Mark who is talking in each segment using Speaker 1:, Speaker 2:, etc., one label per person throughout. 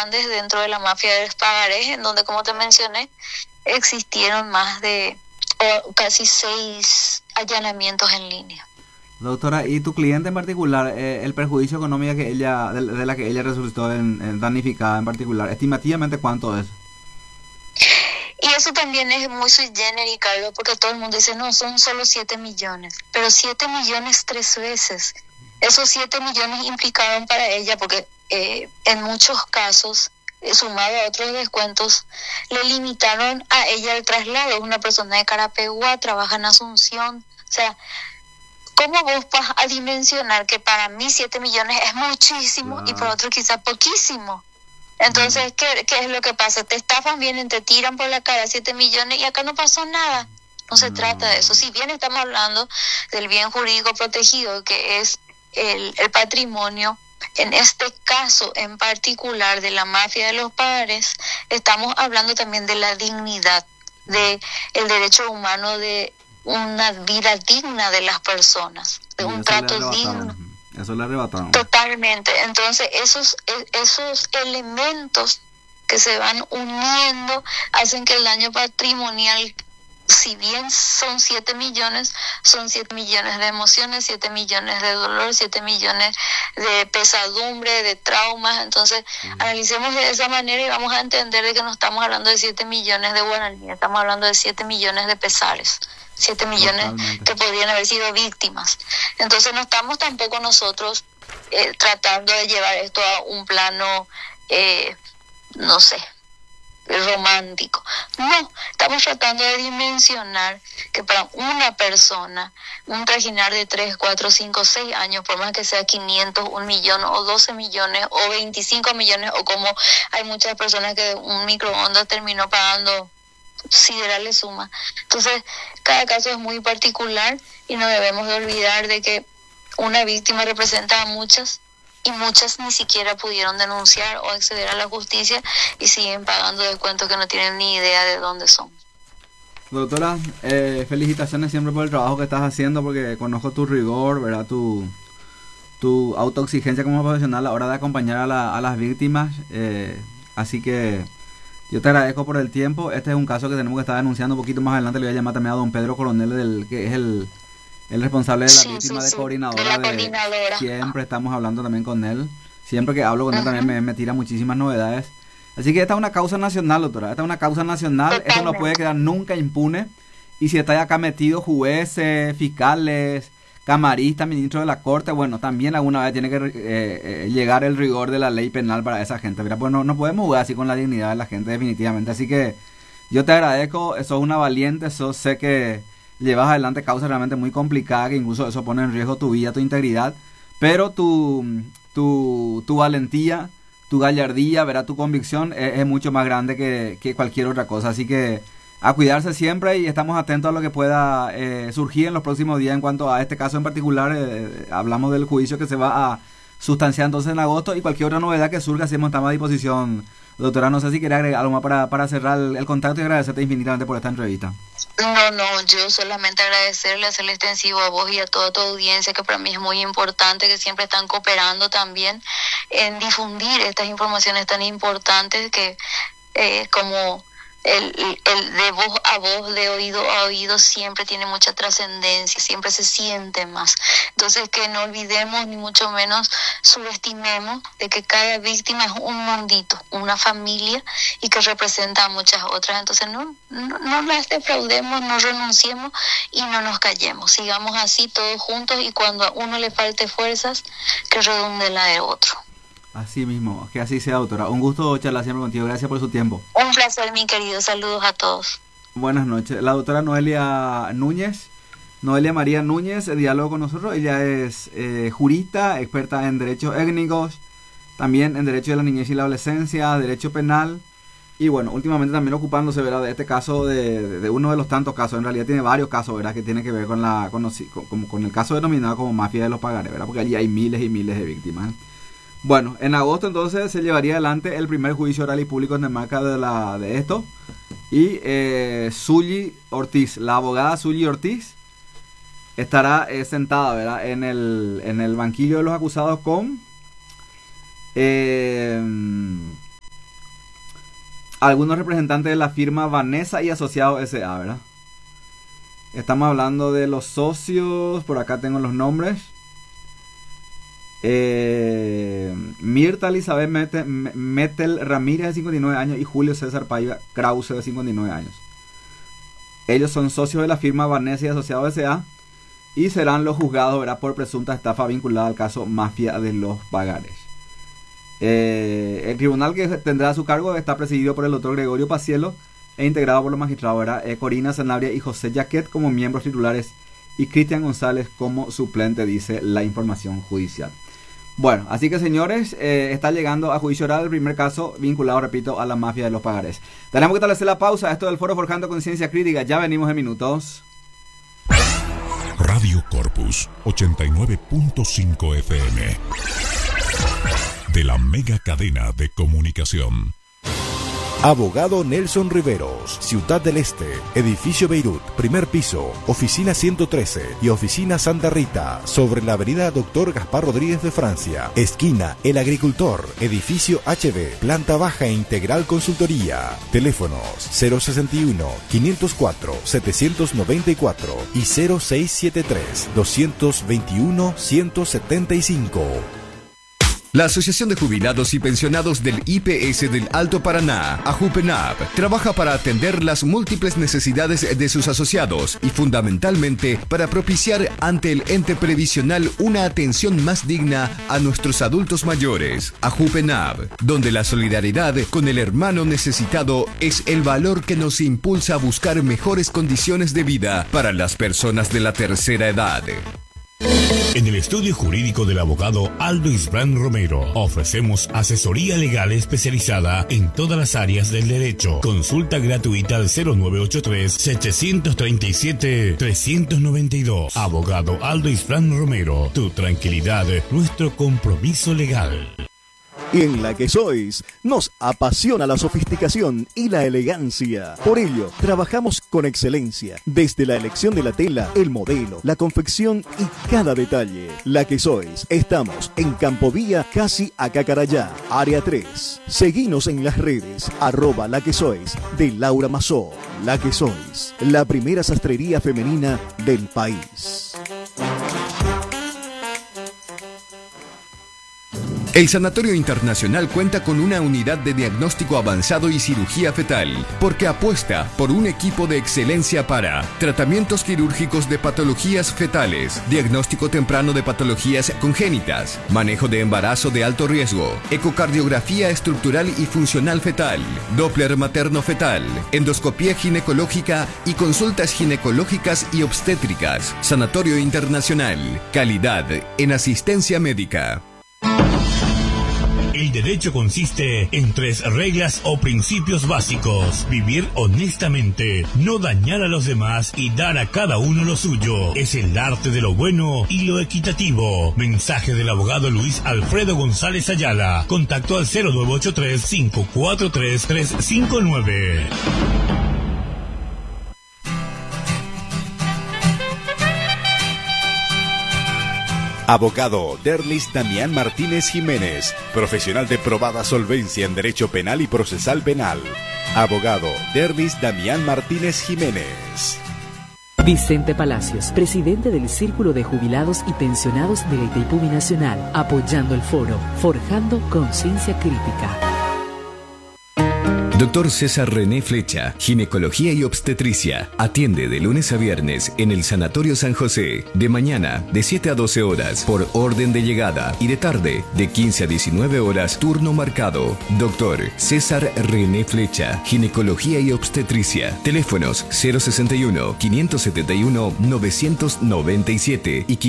Speaker 1: grandes dentro de la mafia de los pagarés, en donde, como te mencioné, existieron más de casi 6 allanamientos en línea.
Speaker 2: Doctora, ¿y tu cliente en particular, el perjuicio económico que ella, de la que ella resultó en damnificada en particular, estimativamente cuánto es?
Speaker 1: Y eso también es muy sui generis, Carlos, porque todo el mundo dice, no, son solo 7 millones, pero 7 millones 3 veces. Esos 7 millones implicaron para ella, porque en muchos casos, sumado a otros descuentos, le limitaron a ella el traslado. Es una persona de Carapeguá, trabaja en Asunción. O sea, ¿cómo vos vas a dimensionar que para mí 7 millones es muchísimo y para
Speaker 2: Claro.
Speaker 1: otro quizá poquísimo? Entonces, ¿qué es lo que pasa? Te estafan, vienen, te tiran por la cara 7 millones y acá no pasó nada. No se trata de eso. Si bien estamos hablando del bien jurídico protegido, que es el patrimonio, en este caso en particular de la mafia de los padres, estamos hablando también de la dignidad, de el derecho humano de una vida digna de las personas, de
Speaker 2: Y
Speaker 1: un
Speaker 2: eso le
Speaker 1: trato digno.
Speaker 2: arrebataron. Eso le arrebataron.
Speaker 1: Totalmente. Entonces, esos elementos que se van uniendo hacen que el daño patrimonial, si bien son 7 millones, son 7 millones de emociones, 7 millones de dolor, 7 millones de pesadumbre, de traumas. Entonces, analicemos de esa manera y vamos a entender de que no estamos hablando de 7 millones de guaraníes, estamos hablando de 7 millones de pesares. 7 millones
Speaker 2: Totalmente.
Speaker 1: que podrían haber sido víctimas. Entonces no estamos tampoco nosotros tratando de llevar esto a un plano, no sé, romántico. No, estamos tratando de dimensionar que para una persona, un trajinar de 3, 4, 5, 6 años, por más que sea 500, 1 millón o 12 millones o 25 millones, o como hay muchas personas que un microondas terminó pagando siderales suma. Entonces, cada caso es muy particular y no debemos de olvidar de que una víctima representa a muchas y muchas ni siquiera pudieron denunciar o acceder a la justicia y siguen pagando descuentos que no tienen ni idea de dónde son.
Speaker 2: Doctora, felicitaciones siempre por el trabajo que estás haciendo, porque conozco tu rigor, ¿verdad? Tu autoexigencia como profesional a la hora de acompañar a las víctimas. Así que yo te agradezco por el tiempo. Este es un caso que tenemos que estar denunciando un poquito más adelante. Le voy a llamar también a don Pedro Coronel, que es el responsable de la víctima de coordinadora.
Speaker 1: De la coordinadora.
Speaker 2: Siempre estamos hablando también con él. Siempre que hablo con él también me tira muchísimas novedades. Así que esta es una causa nacional, doctora. Esta es una causa nacional.
Speaker 1: Totalmente.
Speaker 2: Esto no puede quedar nunca impune. Y si está acá metido jueces, fiscales, camaristas, ministros de la corte, bueno, también alguna vez tiene que llegar el rigor de la ley penal para esa gente. Mira, pues no podemos jugar así con la dignidad de la gente, definitivamente. Así que yo te agradezco. Sos una valiente. Sé que llevas adelante causas realmente muy complicadas, que incluso eso pone en riesgo tu vida, tu integridad. Pero tu valentía, tu gallardía, verá, tu convicción es mucho más grande que cualquier otra cosa. Así que a cuidarse siempre y estamos atentos a lo que pueda surgir en los próximos días en cuanto a este caso en particular. Hablamos del juicio que se va a sustanciar entonces en agosto, y cualquier otra novedad que surja siempre estamos a disposición. Doctora, no sé si quiere agregar algo más para cerrar el contacto, y agradecerte infinitamente por esta entrevista.
Speaker 1: No, yo solamente agradecerle, hacerle extensivo a vos y a toda tu audiencia, que para mí es muy importante, que siempre están cooperando también en difundir estas informaciones tan importantes que como el de voz a voz, de oído a oído, siempre tiene mucha trascendencia, siempre se siente más. Entonces, que no olvidemos ni mucho menos subestimemos de que cada víctima es un mundito, una familia, y que representa a muchas otras. Entonces no las defraudemos, no renunciemos y no nos callemos. Sigamos así todos juntos, y cuando a uno le falte fuerzas, que redunde la de otro.
Speaker 2: Así mismo, que así sea, doctora. Un gusto charlar siempre contigo. Gracias por su tiempo.
Speaker 1: Un placer, mi querido. Saludos a todos.
Speaker 2: Buenas noches. La doctora Noelia María Núñez, diálogo con nosotros. Ella es jurista, experta en derechos étnicos, también en derecho de la niñez y la adolescencia, derecho penal. Y bueno, últimamente también ocupándose, ¿verdad?, de este caso, de uno de los tantos casos. En realidad tiene varios casos, ¿verdad?, que tiene que ver con el caso denominado como mafia de los pagarés, ¿verdad?, porque allí hay miles y miles de víctimas. Bueno, en agosto entonces se llevaría adelante el primer juicio oral y público en Dinamarca de esto. Y Zully Ortiz, la abogada Zully Ortiz, estará sentada, ¿verdad?, en el banquillo de los acusados con algunos representantes de la firma Vanessa y Asociados S.A., ¿verdad? Estamos hablando de los socios, por acá tengo los nombres. Mirta Elizabeth Metel Ramírez, de 59 años, y Julio César Paiva Krause, de 59 años. Ellos son socios de la firma Vanessa y Asociados S.A. y serán los juzgados, ¿verdad?, por presunta estafa vinculada al caso Mafia de los Pagares. El tribunal que tendrá a su cargo está presidido por el doctor Gregorio Pacielo e integrado por los magistrados, ¿verdad?, Corina Sanabria y José Jaquet como miembros titulares y Cristian González como suplente, dice la información judicial. Bueno, así que señores, está llegando a juicio oral el primer caso vinculado, repito, a la mafia de los Pagares. Tenemos que establecer la pausa. Esto del Foro Forjando Conciencia Crítica. Ya venimos en minutos.
Speaker 3: Radio Corpus 89.5 FM de la mega cadena de comunicación.
Speaker 4: Abogado Nelson Riveros, Ciudad del Este, Edificio Beirut, primer piso, Oficina 113 y Oficina Santa Rita, sobre la avenida Dr. Gaspar Rodríguez de Francia, esquina El Agricultor, Edificio HB, planta baja e integral consultoría. Teléfonos 061-504-794 y 0673-221-175.
Speaker 5: La Asociación de Jubilados y Pensionados del IPS del Alto Paraná, AJUPENAP, trabaja para atender las múltiples necesidades de sus asociados y fundamentalmente para propiciar ante el ente previsional una atención más digna a nuestros adultos mayores. AJUPENAP, donde la solidaridad con el hermano necesitado es el valor que nos impulsa a buscar mejores condiciones de vida para las personas de la tercera edad.
Speaker 3: En el estudio jurídico del abogado Aldo Isbrán Romero ofrecemos asesoría legal especializada en todas las áreas del derecho. Consulta gratuita al 0983-737-392. Abogado Aldo Isbrán Romero, tu tranquilidad, nuestro compromiso legal.
Speaker 6: Y en La Que Sois nos apasiona la sofisticación y la elegancia. Por ello, trabajamos con excelencia, desde la elección de la tela, el modelo, la confección y cada detalle. La Que Sois, estamos en Campovía, casi a Cacarayá, área 3. Seguinos en las redes, @La Que Sois, de Laura Mazó. La Que Sois, la primera sastrería femenina del país.
Speaker 5: El Sanatorio Internacional cuenta con una unidad de diagnóstico avanzado y cirugía fetal, porque apuesta por un equipo de excelencia para tratamientos quirúrgicos de patologías fetales, diagnóstico temprano de patologías congénitas, manejo de embarazo de alto riesgo, ecocardiografía estructural y funcional fetal, Doppler materno fetal, endoscopía ginecológica y consultas ginecológicas y obstétricas. Sanatorio Internacional, calidad en asistencia médica.
Speaker 3: El derecho consiste en 3 reglas o principios básicos: vivir honestamente, no dañar a los demás y dar a cada uno lo suyo. Es el arte de lo bueno y lo equitativo. Mensaje del abogado Luis Alfredo González Ayala. Contacto al 0983-543-359.
Speaker 4: Abogado Derlis Damián Martínez Jiménez, profesional de probada solvencia en Derecho Penal y Procesal Penal. Abogado Derlis Damián Martínez Jiménez.
Speaker 7: Vicente Palacios, presidente del Círculo de Jubilados y Pensionados de la Itaipú Binacional, apoyando el foro Forjando Conciencia Crítica.
Speaker 5: Dr. César René Flecha, ginecología y obstetricia. Atiende de lunes a viernes en el Sanatorio San José. De mañana, de 7 a 12 horas, por orden de llegada. Y de tarde, de 15 a 19 horas, turno marcado. Dr. César René Flecha, ginecología y obstetricia. Teléfonos 061-571-997 y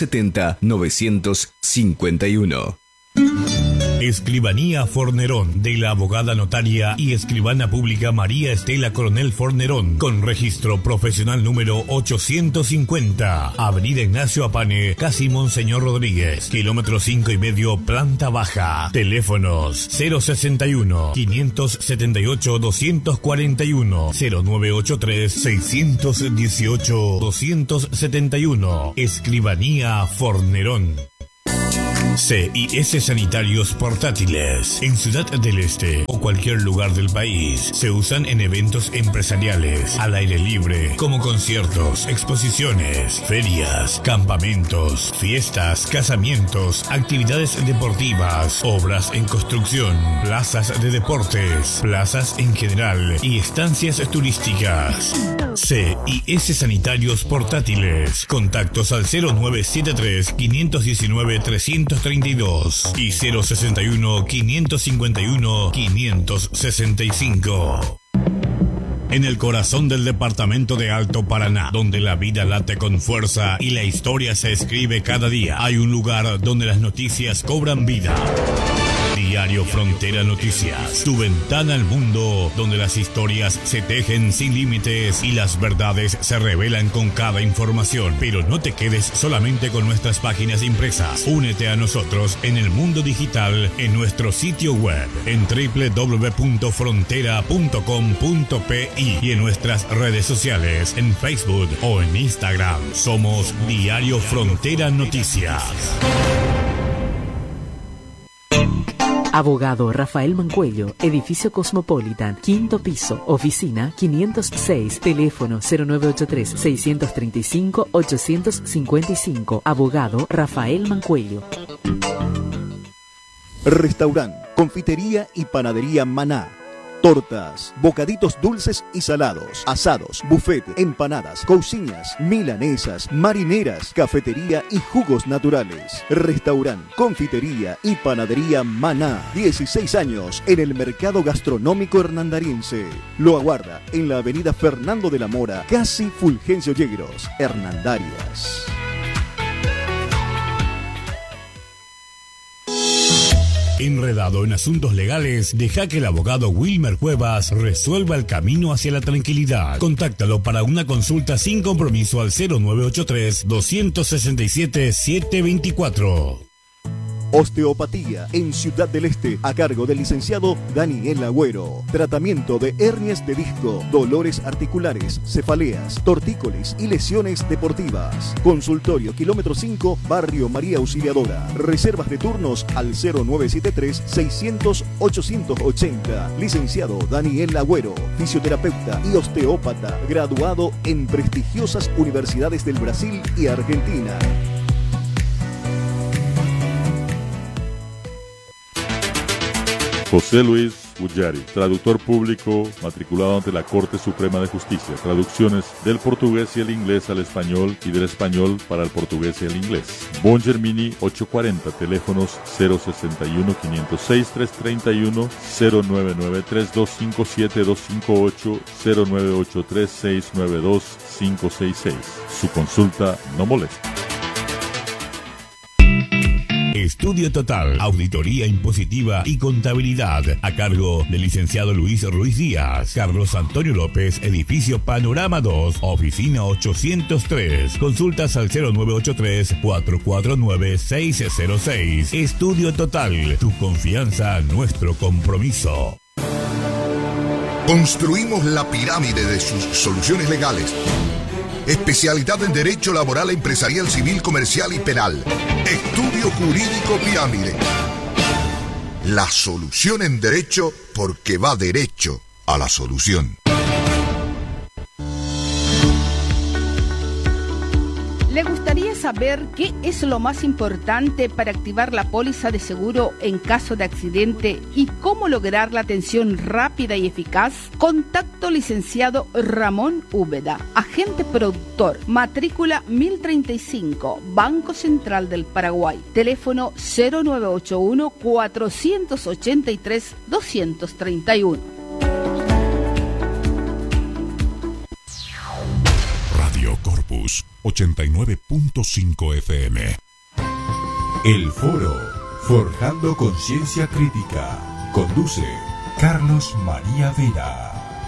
Speaker 5: 570-951.
Speaker 3: Escribanía Fornerón, de la abogada notaria y escribana pública María Estela Coronel Fornerón, con registro profesional número 850, Avenida Ignacio Apane, casi Monseñor Rodríguez, kilómetro 5,5, planta baja. Teléfonos 061-578-241, 0983-618-271. Escribanía Fornerón. CIS Sanitarios Portátiles. En Ciudad del Este o cualquier lugar del país se usan en eventos empresariales, al aire libre, como conciertos, exposiciones, ferias, campamentos, fiestas, casamientos, actividades deportivas, obras en construcción, plazas de deportes, plazas en general y estancias turísticas. CIS Sanitarios Portátiles. Contactos al 0973 519 332 y 061 551 565. En el corazón del departamento de Alto Paraná, donde la vida late con fuerza y la historia se escribe cada día, hay un lugar donde las noticias cobran vida. Diario Frontera Noticias, tu ventana al mundo, donde las historias se tejen sin límites y las verdades se revelan con cada información. Pero no te quedes solamente con nuestras páginas impresas. Únete a nosotros en el mundo digital en nuestro sitio web en www.frontera.com.pi y en nuestras redes sociales en Facebook o en Instagram. Somos Diario Frontera Noticias.
Speaker 7: Abogado Rafael Mancuello, edificio Cosmopolitan, quinto piso, oficina 506, teléfono 0983-635-855. Abogado Rafael Mancuello.
Speaker 6: Restaurant, confitería y panadería Maná. Tortas, bocaditos dulces y salados, asados, buffet, empanadas, cousiñas, milanesas, marineras, cafetería y jugos naturales. Restaurant, confitería y panadería Maná. 16 años en el mercado gastronómico hernandariense. Lo aguarda en la avenida Fernando de la Mora, casi Fulgencio Yegros, Hernandarias.
Speaker 3: Enredado en asuntos legales, deja que el abogado Wilmer Cuevas resuelva el camino hacia la tranquilidad. Contáctalo para una consulta sin compromiso al 0983-267-724.
Speaker 6: Osteopatía en Ciudad del Este a cargo del licenciado Daniel Agüero. Tratamiento de hernias de disco, dolores articulares, cefaleas, tortícolis y lesiones deportivas. Consultorio kilómetro 5, Barrio María Auxiliadora. Reservas de turnos al 0973-600-880. Licenciado Daniel Agüero, fisioterapeuta y osteópata, graduado en prestigiosas universidades del Brasil y Argentina.
Speaker 8: José Luis Ullari, traductor público matriculado ante la Corte Suprema de Justicia. Traducciones del portugués y el inglés al español y del español para el portugués y el inglés. Bon Germini 840, teléfonos 061-506-331, 0993-257-258, 0983-692-566. Su consulta no molesta.
Speaker 3: Estudio Total, auditoría impositiva y contabilidad, a cargo del licenciado Luis Ruiz Díaz. Carlos Antonio López, edificio Panorama 2, oficina 803. Consultas al 0983-449-606. Estudio Total, tu confianza, nuestro compromiso.
Speaker 9: Construimos la pirámide de sus soluciones legales. Especialidad en Derecho Laboral, Empresarial, Civil, Comercial y Penal. Estudio Jurídico Pirámide. La solución en Derecho porque va derecho a la solución.
Speaker 10: ¿Le gustaría saber qué es lo más importante para activar la póliza de seguro en caso de accidente y cómo lograr la atención rápida y eficaz? Contacto licenciado Ramón Úbeda, agente productor, matrícula 1035, Banco Central del Paraguay, teléfono 0981-483-231.
Speaker 4: 89.5 FM. El Foro, Forjando Conciencia Crítica. Conduce Carlos María Vera.